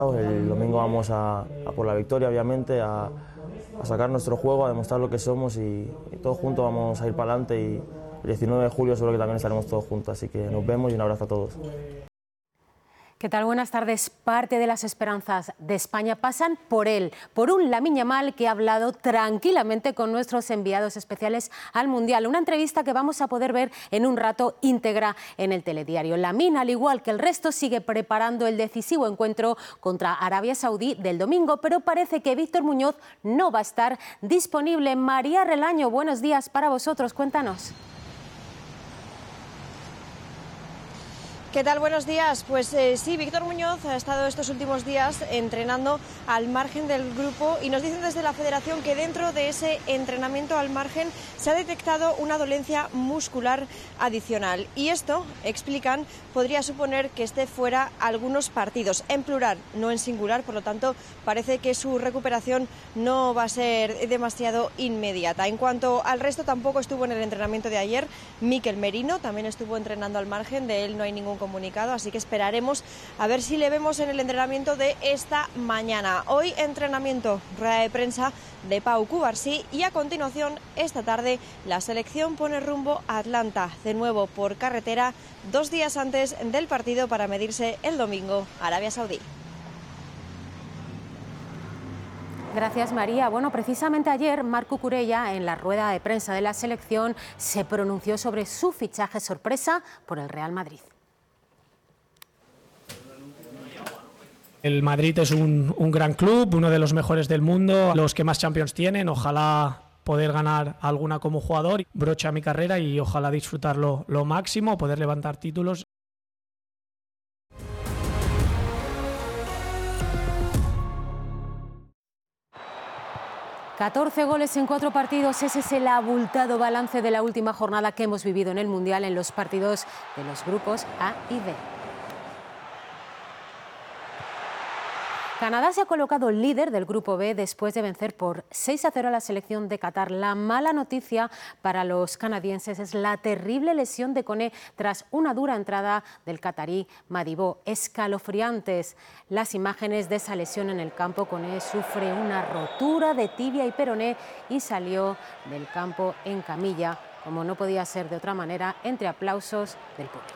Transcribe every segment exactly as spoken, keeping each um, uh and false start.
El domingo vamos a, a por la victoria, obviamente, a, a sacar nuestro juego, a demostrar lo que somos y, y todos juntos vamos a ir para adelante y el diecinueve de julio seguro que también estaremos todos juntos, así que nos vemos y un abrazo a todos. ¿Qué tal? Buenas tardes. Parte de las esperanzas de España pasan por él, por un Lamine Yamal que ha hablado tranquilamente con nuestros enviados especiales al Mundial. Una entrevista que vamos a poder ver en un rato íntegra en el telediario. Lamine, al igual que el resto, sigue preparando el decisivo encuentro contra Arabia Saudí del domingo, pero parece que Víctor Muñoz no va a estar disponible. María Relaño, buenos días para vosotros. Cuéntanos. ¿Qué tal? Buenos días. Pues eh, sí, Víctor Muñoz ha estado estos últimos días entrenando al margen del grupo y nos dicen desde la Federación que dentro de ese entrenamiento al margen se ha detectado una dolencia muscular adicional y esto, explican, podría suponer que esté fuera algunos partidos, en plural, no en singular, por lo tanto parece que su recuperación no va a ser demasiado inmediata. En cuanto al resto, tampoco estuvo en el entrenamiento de ayer Mikel Merino, también estuvo entrenando al margen, de él no hay ningún comunicado, así que esperaremos a ver si le vemos en el entrenamiento de esta mañana. Hoy entrenamiento, rueda de prensa de Pau Cubarsí y a continuación esta tarde la selección pone rumbo a Atlanta, de nuevo por carretera, dos días antes del partido para medirse el domingo a Arabia Saudí. Gracias, María. Bueno, precisamente ayer Marc Cucurella, en la rueda de prensa de la selección, se pronunció sobre su fichaje sorpresa por el Real Madrid. El Madrid es un, un gran club, uno de los mejores del mundo, los que más Champions tienen. Ojalá poder ganar alguna como jugador, brocha mi carrera y ojalá disfrutarlo lo máximo, poder levantar títulos. catorce goles en cuatro partidos, ese es el abultado balance de la última jornada que hemos vivido en el Mundial en los partidos de los grupos A y B. Canadá se ha colocado líder del Grupo B después de vencer por seis a cero a la selección de Qatar. La mala noticia para los canadienses es la terrible lesión de Koné tras una dura entrada del catarí Madibo. Escalofriantes las imágenes de esa lesión en el campo. Koné sufre una rotura de tibia y peroné y salió del campo en camilla, como no podía ser de otra manera, entre aplausos del público.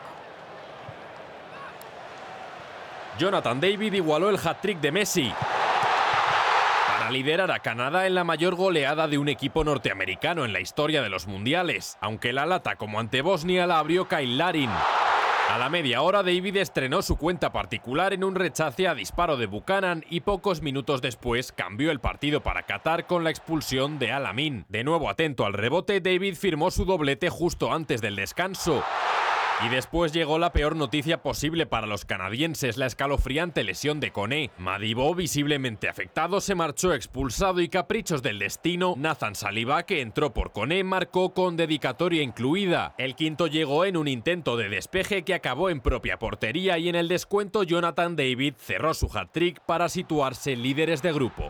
Jonathan David igualó el hat-trick de Messi para liderar a Canadá en la mayor goleada de un equipo norteamericano en la historia de los mundiales, aunque la lata como ante Bosnia la abrió Kyle Larin. A la media hora, David estrenó su cuenta particular en un rechace a disparo de Buchanan y pocos minutos después cambió el partido para Qatar con la expulsión de Al-Amin. De nuevo atento al rebote, David firmó su doblete justo antes del descanso. Y después llegó la peor noticia posible para los canadienses, la escalofriante lesión de Koné. Madibo, visiblemente afectado, se marchó expulsado y caprichos del destino. Nathan Saliba, que entró por Koné, marcó con dedicatoria incluida. El quinto llegó en un intento de despeje que acabó en propia portería y en el descuento Jonathan David cerró su hat-trick para situarse líderes de grupo.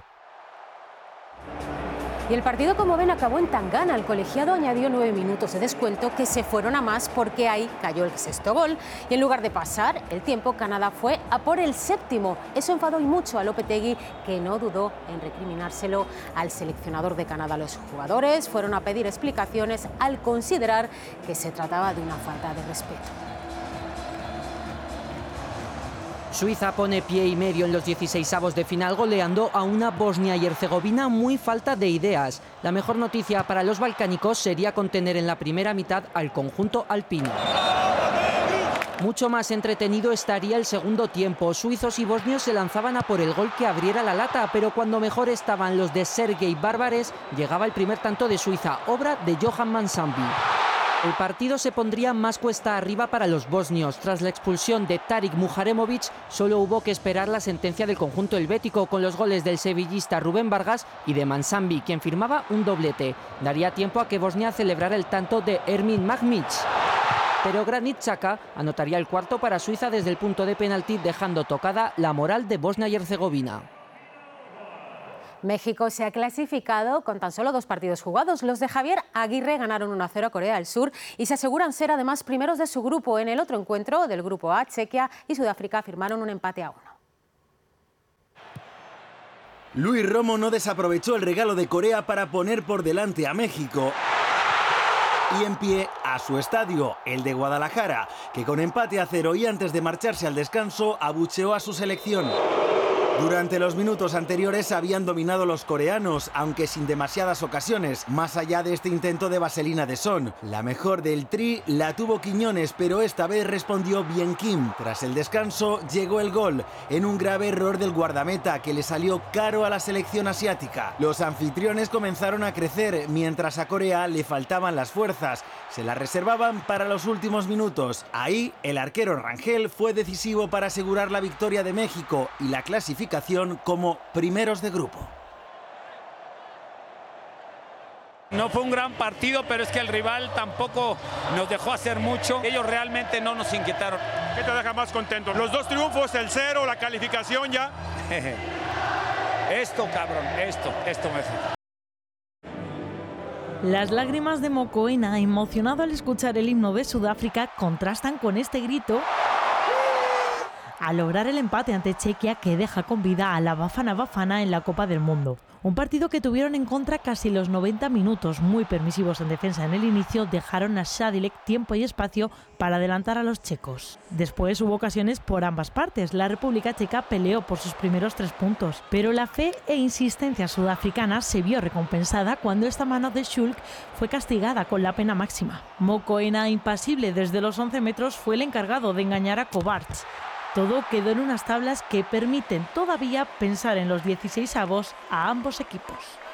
Y el partido, como ven, acabó en tangana. El colegiado añadió nueve minutos de descuento que se fueron a más porque ahí cayó el sexto gol. Y en lugar de pasar el tiempo, Canadá fue a por el séptimo. Eso enfadó y mucho a Lopetegui, que no dudó en recriminárselo al seleccionador de Canadá. Los jugadores fueron a pedir explicaciones al considerar que se trataba de una falta de respeto. Suiza pone pie y medio en los dieciseisavos de final goleando a una Bosnia y Herzegovina muy falta de ideas. La mejor noticia para los balcánicos sería contener en la primera mitad al conjunto alpino. Mucho más entretenido estaría el segundo tiempo. Suizos y bosnios se lanzaban a por el gol que abriera la lata, pero cuando mejor estaban los de Sergei Bárbares, llegaba el primer tanto de Suiza, obra de Johan Mansambi. El partido se pondría más cuesta arriba para los bosnios. Tras la expulsión de Tarik Muharemovic, solo hubo que esperar la sentencia del conjunto helvético con los goles del sevillista Rubén Vargas y de Mansambi, quien firmaba un doblete. Daría tiempo a que Bosnia celebrara el tanto de Ermin Magmic. Pero Granit Xhaka anotaría el cuarto para Suiza desde el punto de penalti, dejando tocada la moral de Bosnia y Herzegovina. México se ha clasificado con tan solo dos partidos jugados. Los de Javier Aguirre ganaron uno a cero a Corea del Sur y se aseguran ser además primeros de su grupo. En el otro encuentro del grupo A, Chequia y Sudáfrica firmaron un empate a uno. Luis Romo no desaprovechó el regalo de Corea para poner por delante a México. Y en pie a su estadio, el de Guadalajara, que con empate a cero y antes de marcharse al descanso abucheó a su selección. Durante los minutos anteriores habían dominado los coreanos, aunque sin demasiadas ocasiones, más allá de este intento de vaselina de Son. La mejor del tri la tuvo Quiñones, pero esta vez respondió bien Kim. Tras el descanso llegó el gol, en un grave error del guardameta que le salió caro a la selección asiática. Los anfitriones comenzaron a crecer, mientras a Corea le faltaban las fuerzas. Se las reservaban para los últimos minutos. Ahí, el arquero Rangel fue decisivo para asegurar la victoria de México y la clasificación como primeros de grupo. No fue un gran partido, pero es que el rival tampoco nos dejó hacer mucho. Ellos realmente no nos inquietaron. ¿Qué te deja más contento? Los dos triunfos, el cero, la calificación ya. Esto, cabrón, esto, esto me hace. Las lágrimas de Mokoena, emocionado al escuchar el himno de Sudáfrica, contrastan con este grito a lograr el empate ante Chequia, que deja con vida a la Bafana Bafana en la Copa del Mundo. Un partido que tuvieron en contra casi los noventa minutos, muy permisivos en defensa en el inicio, dejaron a Sadilek tiempo y espacio para adelantar a los checos. Después hubo ocasiones por ambas partes. La República Checa peleó por sus primeros tres puntos, pero la fe e insistencia sudafricana se vio recompensada cuando esta mano de Schulk fue castigada con la pena máxima. Mokoena, impasible desde los once metros, fue el encargado de engañar a Kovacs. Todo quedó en unas tablas que permiten todavía pensar en los dieciseisavos a ambos equipos.